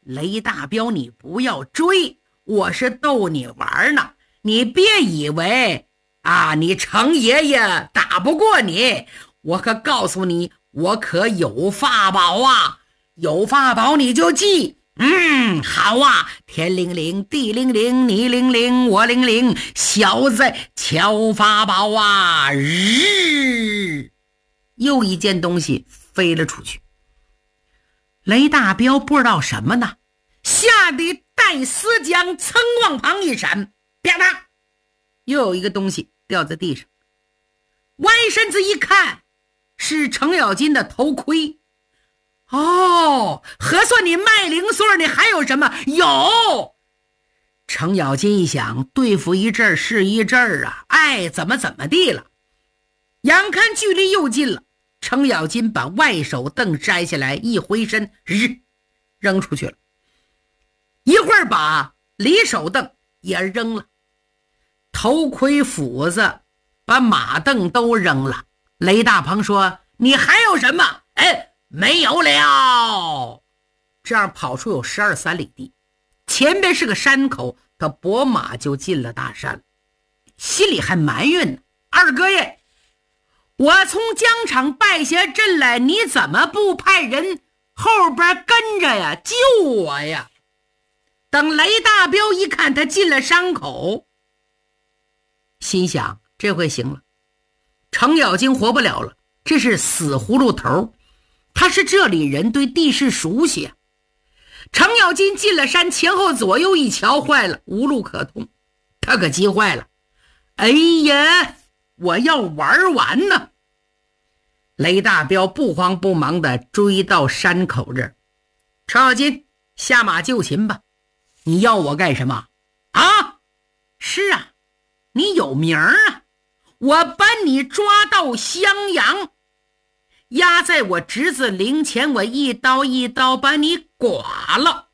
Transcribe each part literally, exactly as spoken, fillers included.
雷大彪，你不要追，我是逗你玩呢，你别以为啊，你程爷爷打不过你，我可告诉你，我可有法宝啊，有法宝你就记。嗯，好啊，天灵灵，地灵灵，你灵灵，我灵灵，小子瞧法宝啊！日，又一件东西飞了出去。雷大彪不知道什么呢，吓得带丝将噌往旁一闪，啪嗒，又有一个东西掉在地上。歪身子一看，是程咬金的头盔。哦，核算你卖零碎，你还有什么？有。程咬金一想，对付一阵是一阵啊，爱怎么怎么地了。眼看距离又近了，程咬金把外手凳摘下来，一回身，日扔出去了。一会儿把里手凳也扔了，头盔、斧子，把马凳都扔了。雷大鹏说：“你还有什么？”哎。没有了，这样跑出有十二三里地，前边是个山口，他拨马就进了大山，心里还埋怨呢：二哥爷，我从疆场败下阵来，你怎么不派人后边跟着呀，救我呀？等雷大彪一看他进了山口，心想这回行了，程咬金活不了了，这是死葫芦头。他是这里人，对地势熟悉啊。程咬金进了山，前后左右一瞧，坏了，无路可通，他可急坏了。哎呀，我要玩完呢！雷大彪不慌不忙地追到山口这儿。程咬金，下马就擒吧！你要我干什么？啊，是啊，你有名儿啊，我把你抓到襄阳，压在我侄子灵前，我一刀一刀把你剐了。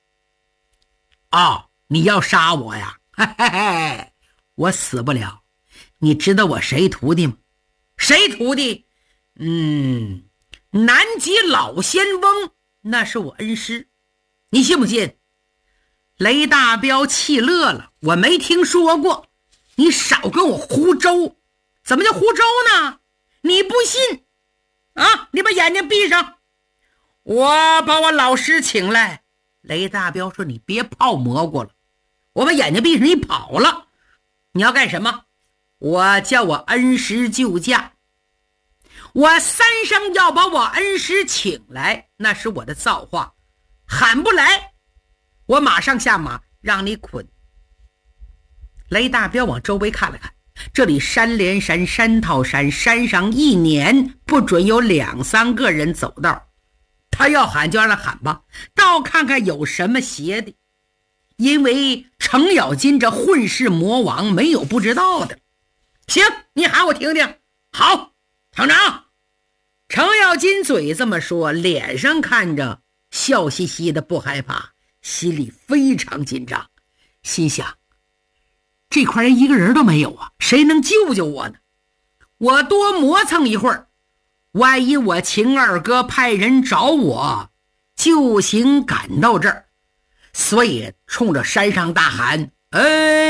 哦，你要杀我呀？嘿嘿嘿，我死不了。你知道我谁徒弟吗？谁徒弟？嗯，南极老仙翁，那是我恩师。你信不信？雷大彪气乐了，我没听说过。你少跟我胡诌。怎么叫胡诌呢？你不信啊，你把眼睛闭上，我把我老师请来。雷大彪说：“你别泡蘑菇了，我把眼睛闭上，你跑了，你要干什么？我叫我恩师救驾，我三声要把我恩师请来，那是我的造化，喊不来，我马上下马让你捆。”雷大彪往周围看了看，这里山连山，山套山，山上一年不准有两三个人走道，他要喊就让他喊吧，倒看看有什么邪的。因为程咬金这混世魔王没有不知道的。行，你喊我听听。好，厂长。程咬金嘴这么说，脸上看着笑嘻嘻的，不害怕，心里非常紧张，心想这块人一个人都没有啊，谁能救救我呢？我多磨蹭一会儿，万一我秦二哥派人找我，就行赶到这儿。所以冲着山上大喊：哎，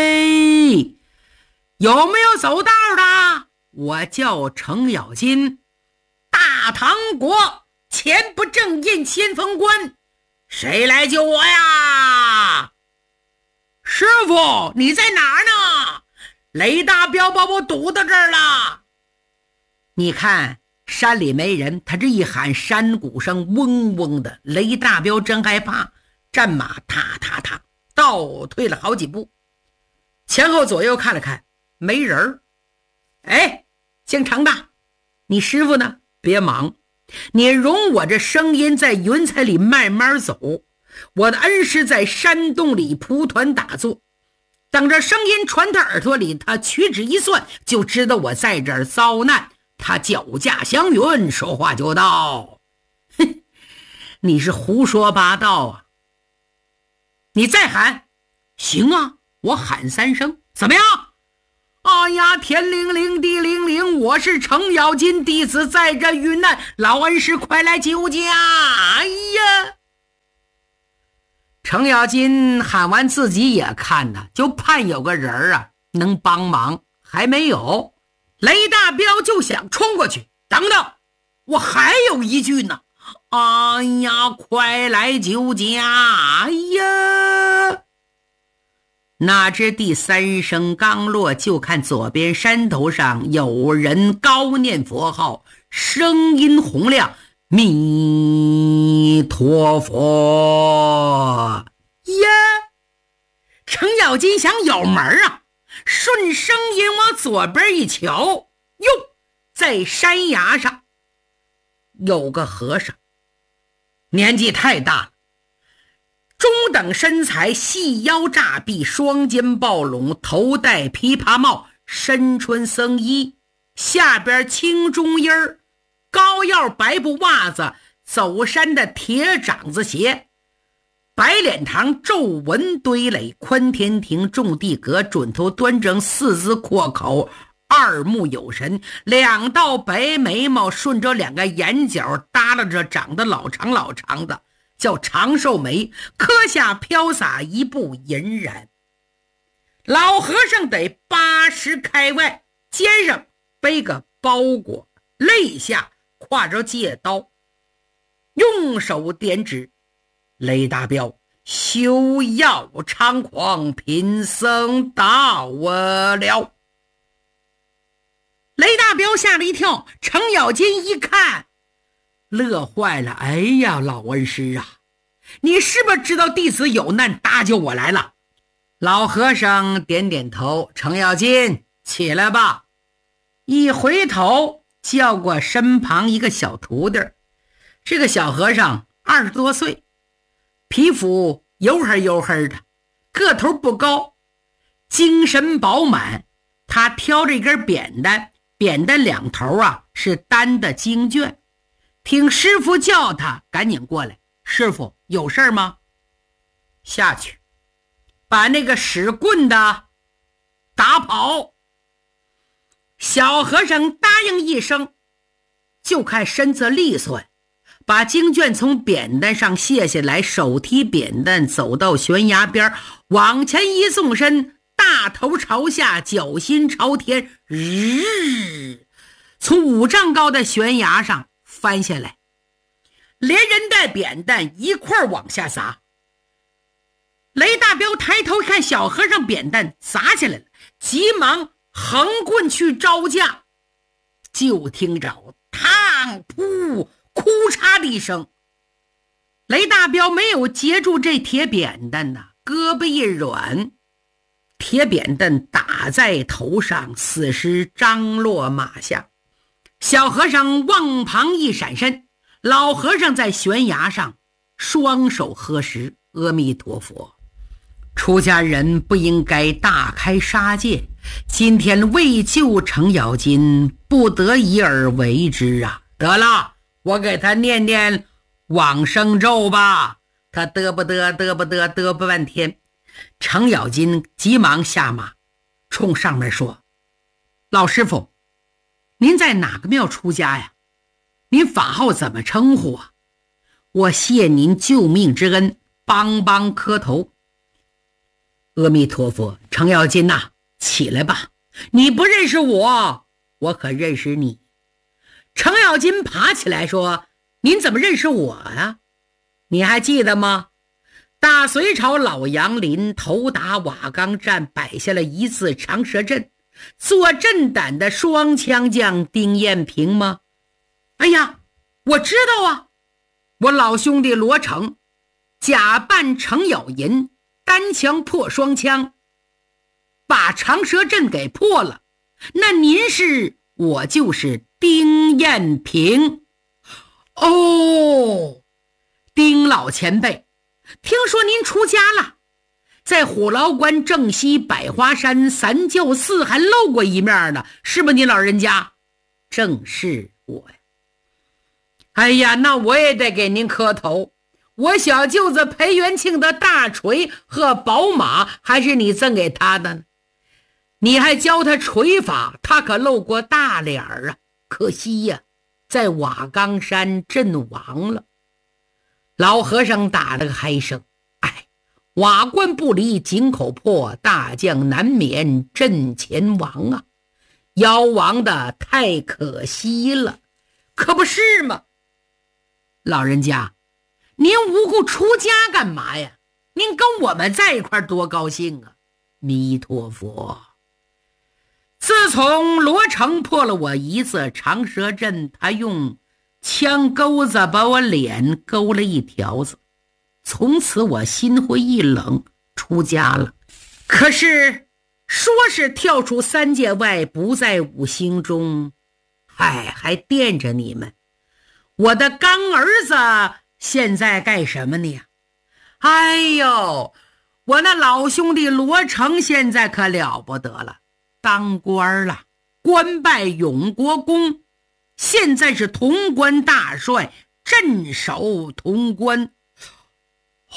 有没有走道的？我叫程咬金，大唐国前不正印先锋官，谁来救我呀？师傅，你在哪儿呢？雷大彪把我堵到这儿了。你看山里没人，他这一喊，山谷声嗡嗡的，雷大彪真害怕，战马踏踏踏倒退了好几步，前后左右看了看，没人儿。哎，姓程的，你师傅呢？别忙，你容我这声音在云彩里慢慢走，我的恩师在山洞里蒲团打坐，等着声音传他耳朵里，他屈指一算就知道我在这儿遭难，他脚驾祥云，说话就到。哼，你是胡说八道啊！你再喊。行啊，我喊三声，怎么样？哎呀，天灵灵地灵灵，我是程咬金弟子，在这遇难，老恩师快来救驾！哎呀， 程咬金喊完自己也看呢，就盼有个人啊能帮忙，还没有。雷大彪就想冲过去，等等，我还有一句呢。哎呀，快来救驾！哎呀！哪知第三声刚落，就看左边山头上有人高念佛号，声音洪亮，弥陀佛呀！程咬金想咬门啊，顺声音往左边一瞧，哟，在山崖上有个和尚，年纪太大了，中等身材，细腰炸臂，双肩抱拢，头戴琵琶帽，身穿僧衣，下边青中衣儿，高腰白布袜子，走山的铁掌子鞋，白脸膛皱纹堆垒，宽天庭种地阁，准头端正，四字阔口，二目有神，两道白眉毛顺着两个眼角耷拉着，长得老长老长的，叫长寿眉，磕下飘洒一部银髯。老和尚得八十开外，肩上背个包裹，肋下挎着戒刀，用手点指：雷大彪，休要猖狂，贫僧到我了。雷大彪吓了一跳，程咬金一看乐坏了，哎呀，老恩师啊，你是不是知道弟子有难，搭救我来了？老和尚点点头，程咬金起来吧。一回头叫过身旁一个小徒弟，这个小和尚二十多岁，皮肤黝黑黝黑的，个头不高，精神饱满。他挑着一根扁担，扁担两头啊是单的经卷，听师傅叫他赶紧过来。师傅有事吗？下去把那个使棍的打跑。小和尚答应一声，就看身子利索，把经卷从扁担上卸下来，手提扁担走到悬崖边，往前一纵身，大头朝下，脚心朝天，日从五丈高的悬崖上翻下来，连人带扁担一块往下砸。雷大彪抬头看小和尚扁担砸下来了，急忙横棍去招架，就听着嘡噗哭嚓的一声，雷大彪没有截住这铁扁担呐，胳膊一软，铁扁担打在头上，死尸张落马下。小和尚往旁一闪身，老和尚在悬崖上双手合十，阿弥陀佛，出家人不应该大开杀戒，今天为救程咬金，不得已而为之啊！得了，我给他念念往生咒吧。他嘚不嘚嘚不嘚嘚不半天，程咬金急忙下马，冲上面说：老师傅，您在哪个庙出家呀？您法号怎么称呼啊？我谢您救命之恩，帮帮磕头。阿弥陀佛，程咬金呐、啊，起来吧，你不认识我，我可认识你。程咬金爬起来说：您怎么认识我呀？你还记得吗？大隋朝老杨林头打瓦岗站，摆下了一字长蛇阵，坐阵胆的双枪将丁彦平吗？哎呀，我知道啊，我老兄弟罗成假扮程咬银，单枪破双枪，把长蛇阵给破了。那您是，我就是丁彦平。哦，丁老前辈，听说您出家了，在虎牢关正西百花山三教寺还露过一面呢，是不是您老人家？正是我呀。哎呀，那我也得给您磕头，我小舅子裴元庆的大锤和宝马还是你赠给他的呢，你还教他锤法，他可露过大脸啊，可惜呀，在瓦岗山阵亡了。老和尚打了个嗨声，哎， 瓦罐不离井口破，大将难免阵前亡啊！夭亡的太可惜了，可不是吗？老人家，您无故出家干嘛呀？您跟我们在一块多高兴啊！弥陀佛。自从罗成破了我姨子长蛇阵，他用枪钩子把我脸勾了一条子，从此我心灰意冷，出家了。可是说是跳出三界外，不在五行中，嗨，还惦着你们。我的干儿子现在干什么呢？哎呦，我那老兄弟罗成现在可了不得了，当官了，官拜永国公，现在是潼关大帅，镇守潼关。哦，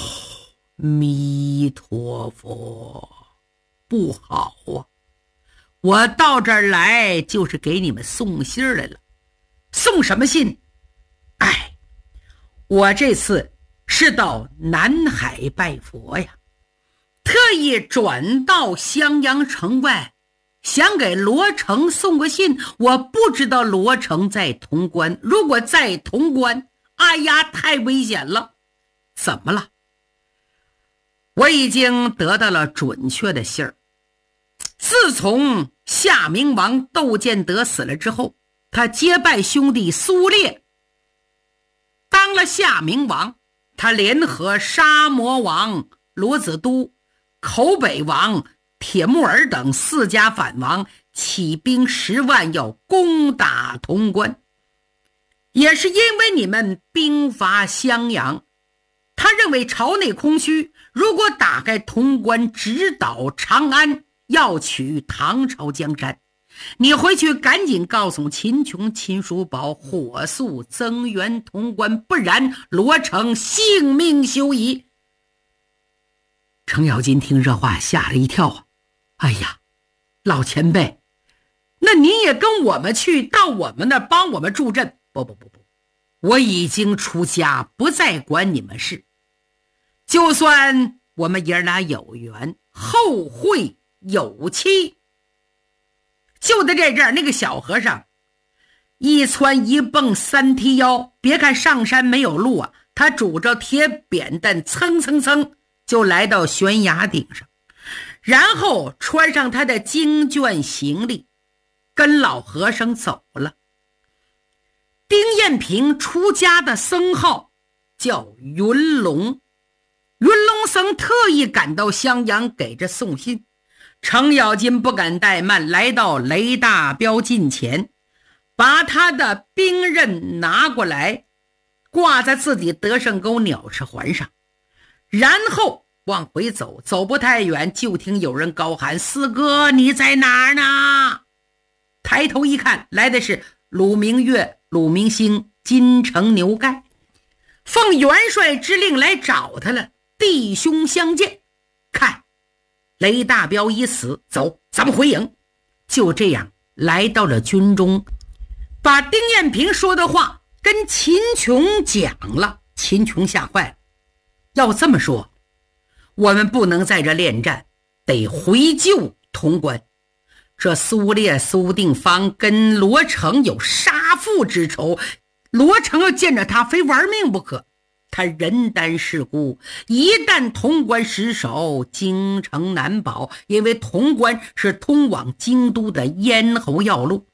弥陀佛，不好啊！我到这儿来就是给你们送信来了。送什么信？哎，我这次是到南海拜佛呀，特意转到襄阳城外，想给罗成送个信。我不知道罗成在潼关，如果在潼关，哎呀，太危险了。怎么了？我已经得到了准确的信儿。自从夏明王窦建德死了之后，他结拜兄弟苏烈当了夏明王，他联合沙魔王罗子都、口北王铁木儿等四家反王，起兵十万要攻打潼关。也是因为你们兵伐襄阳，他认为朝内空虚，如果打开潼关直捣长安，要取唐朝江山。你回去赶紧告诉秦琼、秦叔宝火速增援潼关，不然罗成性命休矣。程咬金听这话吓了一跳啊！哎呀，老前辈，那您也跟我们去，到我们那儿帮我们助阵？不不不不，我已经出家，不再管你们事。就算我们爷俩有缘，后会有期。就在这阵儿，那个小和尚一窜一蹦三踢腰，别看上山没有路啊，他拄着铁扁担蹭蹭蹭就来到悬崖顶上，然后穿上他的经卷行李，跟老和尚走了。丁彦平出家的僧号叫云龙，云龙僧特意赶到襄阳给着送信。程咬金不敢怠慢，来到雷大彪近前，把他的兵刃拿过来，挂在自己德胜钩鸟翅环上，然后往回走。走不太远，就听有人高喊：四哥，你在哪儿呢？抬头一看，来的是鲁明月、鲁明星、金城牛盖，奉元帅之令来找他了，弟兄相见。看，雷大彪已死，走，咱们回营。就这样来到了军中，把丁彦平说的话跟秦琼讲了。秦琼吓坏了，要这么说，我们不能在这恋战，得回救潼关。这苏烈、苏定方跟罗成有杀父之仇，罗成要见着他非玩命不可。他人单势孤，一旦潼关失守，京城难保，因为潼关是通往京都的咽喉要路。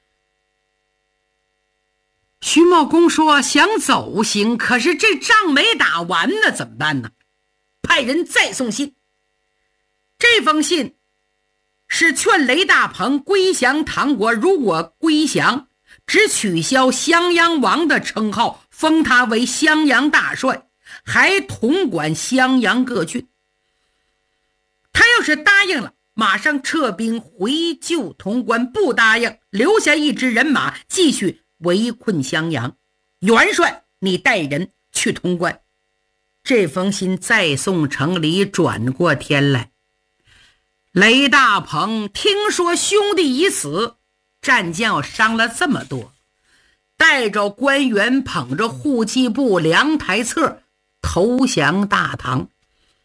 徐茂公说想走行，可是这仗没打完呢，怎么办呢？派人再送信。这封信是劝雷大鹏归降唐国，如果归降，只取消襄阳王的称号，封他为襄阳大帅，还统管襄阳各郡。他要是答应了，马上撤兵回救潼关；不答应，留下一支人马继续围困襄阳。元帅，你带人去潼关。这封信再送城里，转过天来，雷大鹏听说兄弟已死，战将伤了这么多，带着官员捧着户籍簿、粮台册投降大唐。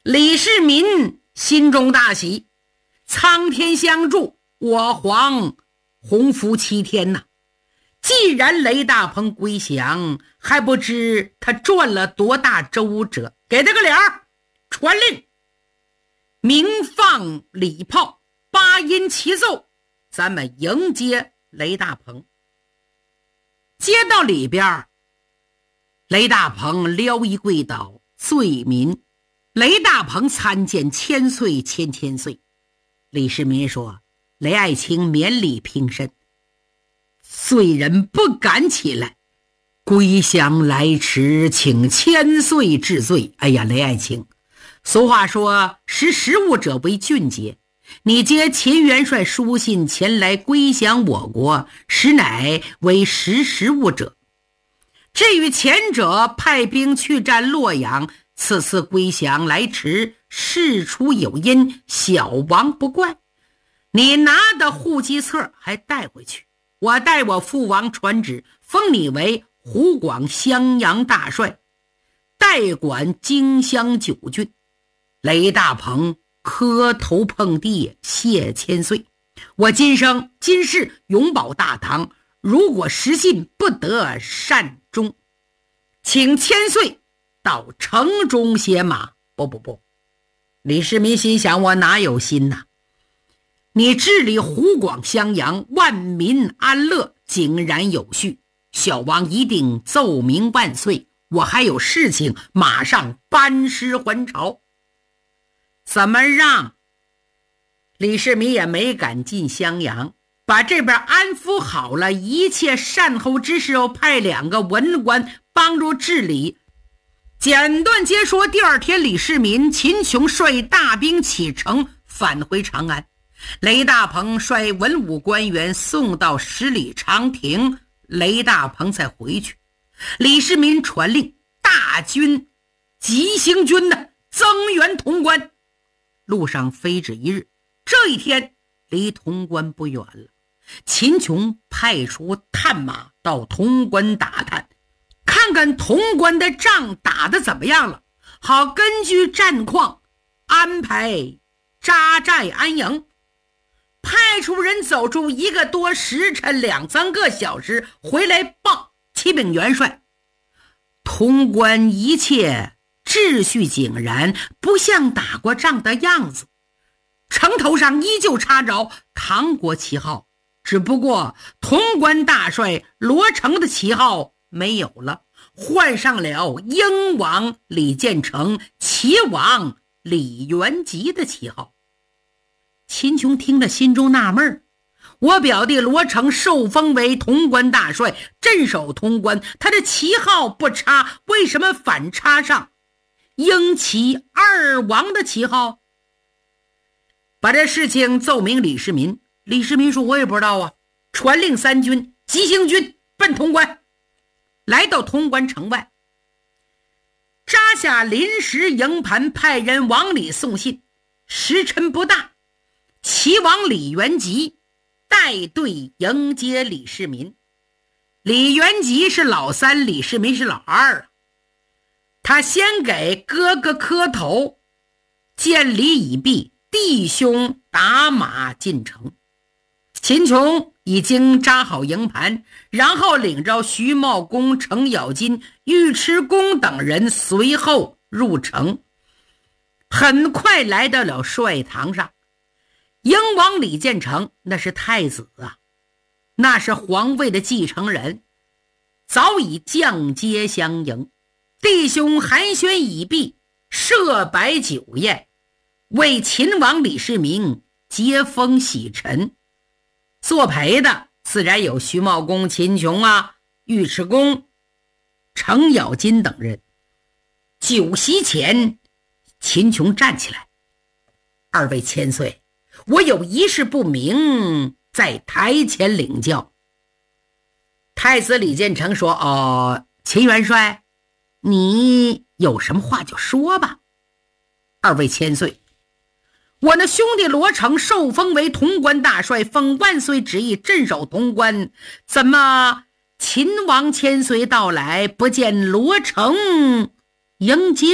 李世民心中大喜，苍天相助，我皇洪福齐天呐！既然雷大鹏归降，还不知他赚了多大周折。给他个脸儿，传令，鸣放礼炮，八音齐奏，咱们迎接雷大鹏。接到里边，雷大鹏撩衣跪倒，罪民雷大鹏参见千岁千千岁。李世民说：雷爱卿免礼平身。罪人不敢起来，归降来迟，请千岁治罪。哎呀，雷爱卿，俗话说识时务者为俊杰，你接秦元帅书信前来归降我国，实乃为识时务者。至于前者派兵去战洛阳，此次归降来迟，事出有因，小王不怪。你拿的户籍册还带回去，我代我父王传旨，封你为湖广襄阳大帅，代管荆襄九郡。雷大鹏磕头碰地，谢千岁。我今生今世永保大唐，如果失信，不得善终，请千岁到城中歇马。不不不，李世民心想，我哪有心呐？你治理湖广襄阳，万民安乐，井然有序，小王一定奏明万岁，我还有事情，马上班师还朝。怎么让？李世民也没敢进襄阳，把这边安抚好了，一切善后之事，又派两个文官帮助治理。简短截说，第二天李世民、秦琼率大兵启程返回长安，雷大鹏率文武官员送到十里长亭，雷大鹏才回去。李世民传令，大军急行军的增援潼关。路上飞止一日，这一天离潼关不远了。秦琼派出探马到潼关打探，看看潼关的仗打得怎么样了，好根据战况安排扎寨安营。派出人走出一个多时辰，两三个小时回来报启禀元帅，潼关一切秩序井然，不像打过仗的样子。城头上依旧插着唐国旗号，只不过潼关大帅罗成的旗号没有了，换上了英王李建成、齐王李元吉的旗号。秦琼听了心中纳闷，我表弟罗成受封为潼关大帅，镇守潼关，他的旗号不插，为什么反插上英齐二王的旗号？把这事情奏明李世民。李世民说：我也不知道啊。传令三军急行军奔潼关。来到潼关城外，扎下临时营盘，派人往里送信。时辰不大，齐王李元吉带队迎接李世民。李元吉是老三，李世民是老二。他先给哥哥磕头，见礼已毕，弟兄打马进城。秦琼已经扎好营盘，然后领着徐茂公、程咬金、尉迟恭等人随后入城，很快来到了帅堂上。英王李建成那是太子啊，那是皇位的继承人，早已降阶相迎。弟兄寒暄已毕，设摆酒宴，为秦王李世民接风洗尘。作陪的自然有徐茂公、秦琼啊、尉迟恭、程咬金等人。酒席前，秦琼站起来：二位千岁，我有一事不明，在台前领教。太子李建成说：哦，秦元帅，你有什么话就说吧。二位千岁，我那兄弟罗成受封为潼关大帅，奉万岁旨意镇守潼关，怎么秦王千岁到来，不见罗成迎接